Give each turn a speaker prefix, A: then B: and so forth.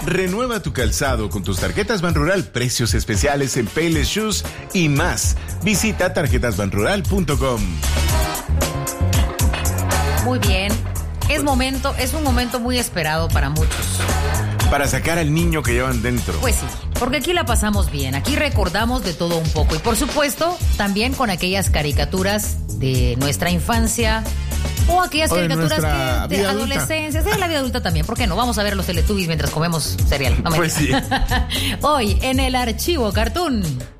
A: Renueva tu calzado con tus tarjetas Banrural, precios especiales en Payless Shoes y más. Visita tarjetasbanrural.com.
B: Muy bien. Es un momento muy esperado para muchos.
A: Para sacar al niño que llevan dentro.
B: Pues sí, porque aquí la pasamos bien, aquí recordamos de todo un poco y por supuesto también con aquellas caricaturas de nuestra infancia o aquellas caricaturas de adolescencia, de la vida adulta también, ¿por qué no? Vamos a ver los Teletubbies mientras comemos cereal. No me
A: pues sí.
B: Hoy en el archivo Cartoon.